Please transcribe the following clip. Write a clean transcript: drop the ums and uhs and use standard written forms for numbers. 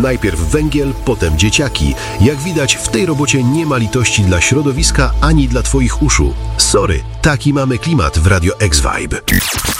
Najpierw węgiel, potem dzieciaki. Jak widać, w tej robocie nie ma litości dla środowiska ani dla twoich uszu. Sorry, taki mamy klimat w Radio X Vibe.